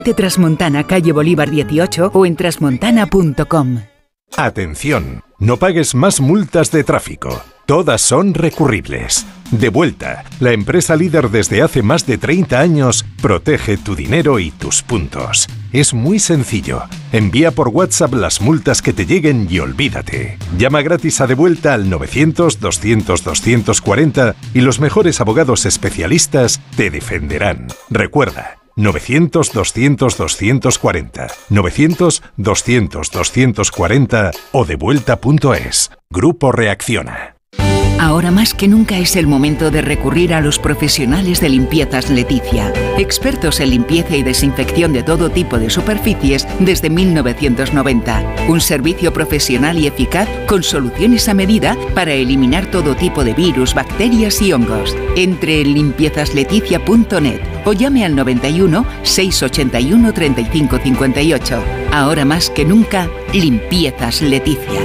Trasmontana, calle Bolívar 18 o en trasmontana.com. Atención, no pagues más multas de tráfico. Todas son recurribles. Devuelta, la empresa líder desde hace más de 30 años, protege tu dinero y tus puntos. Es muy sencillo. Envía por WhatsApp las multas que te lleguen y olvídate. Llama gratis a Devuelta al 900-200-240 y los mejores abogados especialistas te defenderán. Recuerda, 900-200-240, 900-200-240 o devuelta.es. Grupo Reacciona. Ahora más que nunca es el momento de recurrir a los profesionales de Limpiezas Leticia, expertos en limpieza y desinfección de todo tipo de superficies desde 1990. Un servicio profesional y eficaz con soluciones a medida para eliminar todo tipo de virus, bacterias y hongos. Entre en limpiezasLeticia.net o llame al 91 681 35 58. Ahora más que nunca, Limpiezas Leticia.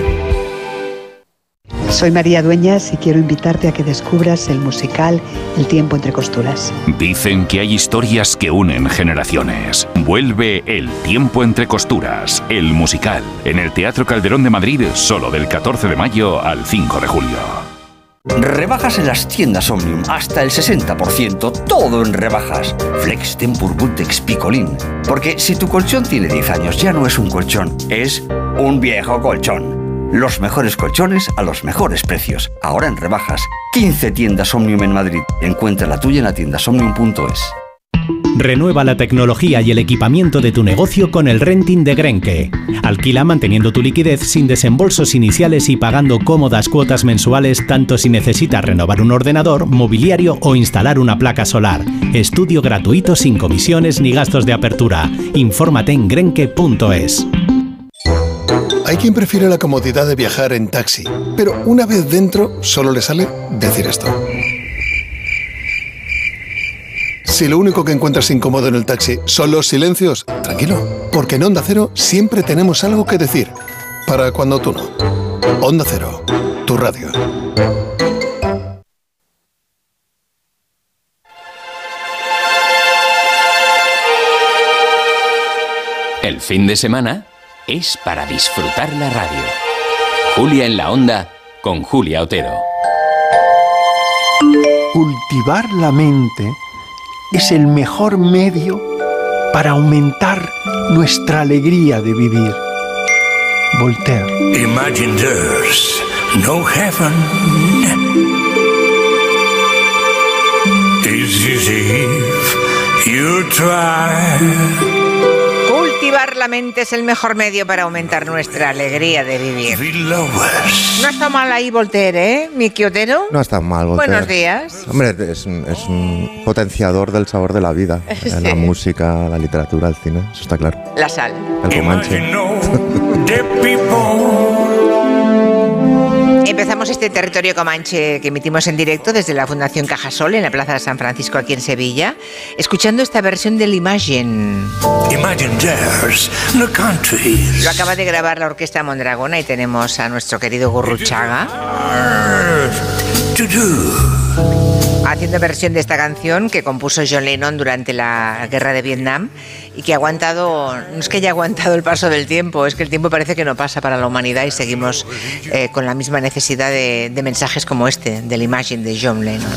Soy María Dueñas y quiero invitarte a que descubras el musical El tiempo entre costuras. Dicen que hay historias que unen generaciones. Vuelve El tiempo entre costuras, el musical, en el Teatro Calderón de Madrid, solo del 14 de mayo al 5 de julio. Rebajas en las tiendas Omnium, hasta el 60%, todo en rebajas. Flex, Tempur, Bultex, Picolín. Porque si tu colchón tiene 10 años, ya no es un colchón, es un viejo colchón. Los mejores colchones a los mejores precios. Ahora en rebajas. 15 tiendas Omnium en Madrid. Encuentra la tuya en la tiendasomnium.es. Renueva la tecnología y el equipamiento de tu negocio con el renting de Grenke. Alquila manteniendo tu liquidez sin desembolsos iniciales y pagando cómodas cuotas mensuales tanto si necesitas renovar un ordenador, mobiliario o instalar una placa solar. Estudio gratuito sin comisiones ni gastos de apertura. Infórmate en grenke.es. Hay quien prefiere la comodidad de viajar en taxi, pero una vez dentro solo le sale decir esto. Si lo único que encuentras incómodo en el taxi son los silencios, tranquilo, porque en Onda Cero siempre tenemos algo que decir. Para cuando tú no. Onda Cero, tu radio. El fin de semana es para disfrutar la radio. Julia en la Onda con Julia Otero. Cultivar la mente es el mejor medio para aumentar nuestra alegría de vivir. Voltaire. Imagine there's no heaven. It's easy if you try. Cultivar la mente es el mejor medio para aumentar nuestra alegría de vivir. No está mal ahí Voltaire, ¿eh, mi Otero? No está mal, Voltaire. Buenos días. Hombre, es un potenciador del sabor de la vida. Sí. La música, la literatura, el cine, eso está claro. La sal. El Comanche. Empezamos este territorio Comanche que emitimos en directo desde la Fundación Cajasol en la Plaza de San Francisco aquí en Sevilla, escuchando esta versión del Imagine. Lo acaba de grabar la Orquesta Mondragona y tenemos a nuestro querido Gurruchaga haciendo versión de esta canción que compuso John Lennon durante la guerra de Vietnam y que ha aguantado, no es que haya aguantado el paso del tiempo, es que el tiempo parece que no pasa para la humanidad y seguimos con la misma necesidad de mensajes como este, del Imagine de John Lennon.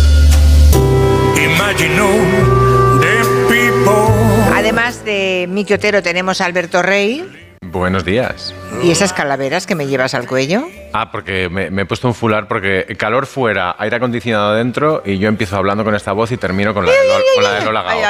Además de Miki Otero tenemos a Alberto Rey. Buenos días. ¿Y esas calaveras que me llevas al cuello? Porque me he puesto un fular porque calor fuera, aire acondicionado dentro y yo empiezo hablando con esta voz y termino con la de Lola Gao.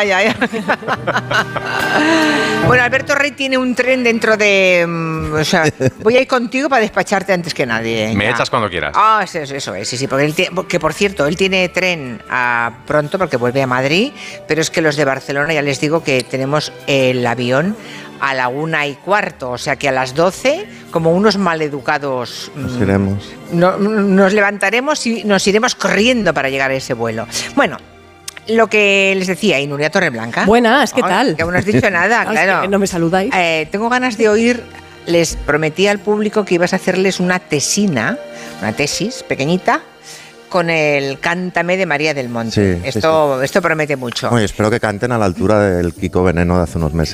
Bueno, Alberto Rey tiene un tren dentro de... o sea, voy a ir contigo para despacharte antes que nadie. Me echas cuando quieras. Eso es, sí, porque que por cierto, él tiene tren pronto porque vuelve a Madrid, pero es que los de Barcelona ya les digo que tenemos el avión a la 1:15, o sea que a las 12, como unos maleducados, nos levantaremos y nos iremos corriendo para llegar a ese vuelo. Bueno, lo que les decía, y Nuria Torreblanca. Buenas, ¿qué tal? Que aún no has dicho nada, claro. Es que no me saludáis. Tengo ganas de oír, les prometí al público que ibas a hacerles una tesis pequeñita, con el Cántame de María del Monte. Sí, esto promete mucho. Oye, espero que canten a la altura del Kiko Veneno de hace unos meses.